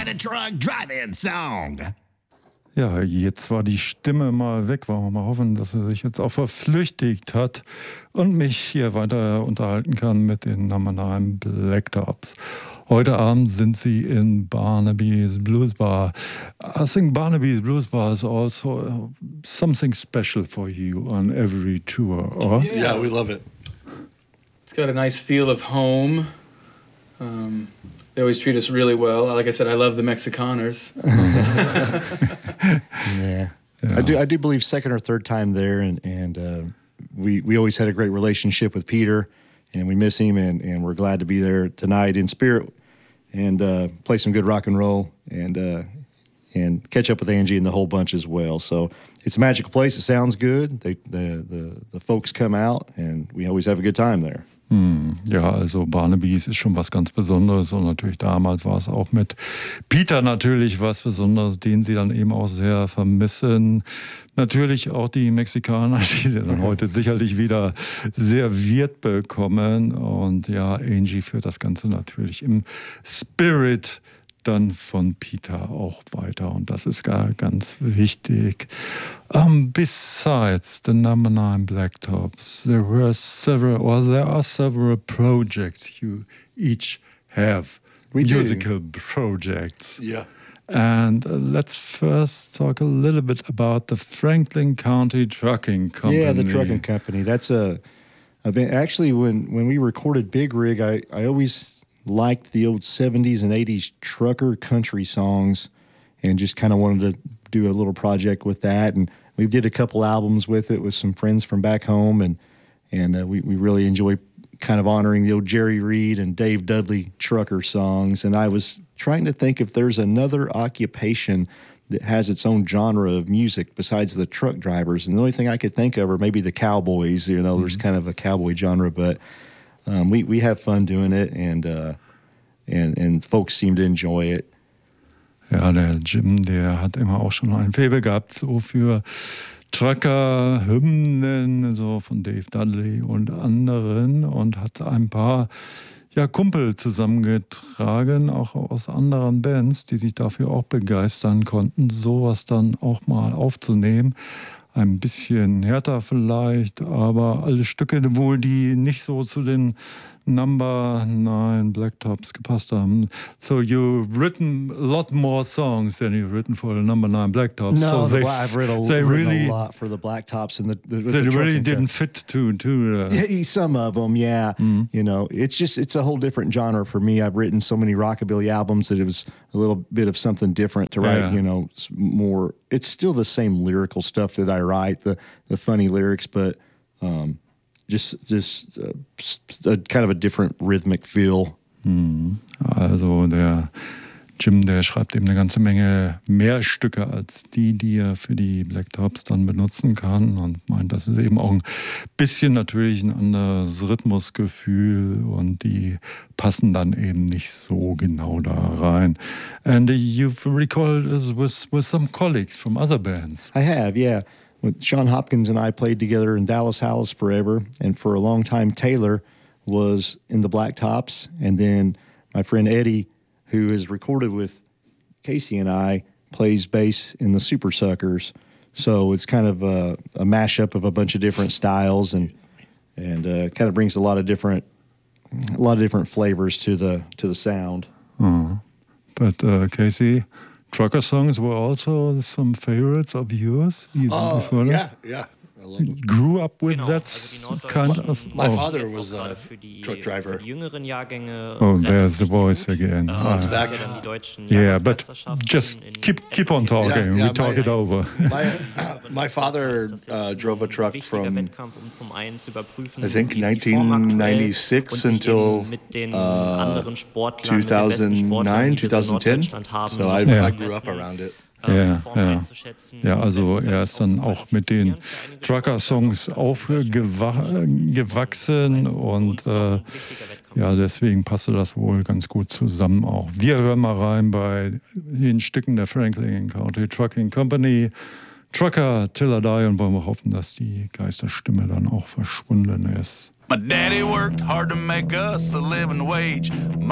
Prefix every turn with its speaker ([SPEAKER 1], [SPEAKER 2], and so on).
[SPEAKER 1] Planet Truck Drive-In Song.
[SPEAKER 2] Ja, jetzt war die Stimme mal weg. Wollen wir mal hoffen, dass er sich jetzt auch verflüchtigt hat und mich hier weiter unterhalten kann mit den Number 9 Blacktops. Heute Abend sind sie in Barnaby's Blues Bar. I think Barnaby's Blues Bar is also something special for you on every tour, or?
[SPEAKER 3] Yeah, we love it.
[SPEAKER 4] It's got a nice feel of home. They always treat us really well. Like I said, I love the Mexicaners.
[SPEAKER 3] Yeah. I do believe second or third time there, and we always had a great relationship with Peter, and we miss him, and we're glad to be there tonight in spirit and play some good rock and roll and catch up with Angie and the whole bunch as well. So it's a magical place. It sounds good. The folks come out, and we always have a good time there.
[SPEAKER 2] Ja, also Barnaby's ist schon was ganz Besonderes und natürlich damals war es auch mit Peter natürlich was Besonderes, den sie dann eben auch sehr vermissen. Natürlich auch die Mexikaner, die sie dann heute sicherlich wieder serviert bekommen. Und ja, Angie führt das Ganze natürlich im Spirit dann von Peter auch weiter und das ist gar ganz wichtig. Besides the Number 9 Blacktops, there are several projects you each have. Musical projects.
[SPEAKER 3] Yeah.
[SPEAKER 2] And let's first talk a little bit about the Franklin County Trucking Company.
[SPEAKER 3] Yeah, the trucking company. That's actually when we recorded Big Rig, I always liked the old 70s and 80s trucker country songs and just kind of wanted to do a little project with that. And we did a couple albums with it with some friends from back home. And we really enjoy kind of honoring the old Jerry Reed and Dave Dudley trucker songs. And I was trying to think if there's another occupation that has its own genre of music besides the truck drivers. And the only thing I could think of are maybe the cowboys. You know, there's kind of a cowboy genre, but we have fun doing it, and folks seem to enjoy it.
[SPEAKER 2] Ja, der Jim, der hat immer auch schon ein Faible gehabt, so für Trucker-Hymnen, so von Dave Dudley und anderen und hat ein paar Kumpel zusammengetragen, auch aus anderen Bands, die sich dafür auch begeistern konnten, sowas dann auch mal aufzunehmen. Ein bisschen härter vielleicht, aber alle Stücke wohl, die nicht so zu den Number 9 Blacktops gepasst haben. So you've written a lot more songs than you've written for the Number 9 Blacktops.
[SPEAKER 3] No,
[SPEAKER 2] so
[SPEAKER 3] I've written a lot for the Blacktops and
[SPEAKER 2] they really didn't fit to
[SPEAKER 3] some of them, yeah. You know, it's a whole different genre for me. I've written so many rockabilly albums that it was a little bit of something different to write. You know, more. It's still the same lyrical stuff that I write, the funny lyrics, but just a kind of a different rhythmic feel.
[SPEAKER 2] Also der Jim, der schreibt eben eine ganze Menge mehr Stücke als die er für die Blacktops dann benutzen kann und meint, das ist eben auch ein bisschen natürlich ein anderes Rhythmusgefühl und die passen dann eben nicht so genau da rein. And you've recorded us with some colleagues from other bands.
[SPEAKER 3] I have, yeah. Sean Hopkins and I played together in Dallas House forever, and for a long time Taylor was in the Blacktops, and then my friend Eddie, who is recorded with Casey and I, plays bass in the Super Suckers. So it's kind of a mashup of a bunch of different styles, and kind of brings a lot of different flavors to the sound.
[SPEAKER 2] But Casey, trucker songs were also some favorites of yours?
[SPEAKER 3] Yeah. I love it.
[SPEAKER 2] Grew up with that kind of...
[SPEAKER 3] My father was a truck driver.
[SPEAKER 2] Oh, there's the voice again. Yeah, but just keep on talking. We talk it over.
[SPEAKER 3] My father drove a truck from, I think, 1996 until 2009, 2010. So I grew up around it.
[SPEAKER 2] Ja, also er ist dann auch mit den Trucker-Songs aufgewachsen und deswegen passte das wohl ganz gut zusammen auch. Wir hören mal rein bei den Stücken der Franklin County Trucking Company, Trucker Till I Die, und wollen wir hoffen, dass die Geisterstimme dann auch verschwunden ist.
[SPEAKER 5] My daddy worked hard to make us a living wage.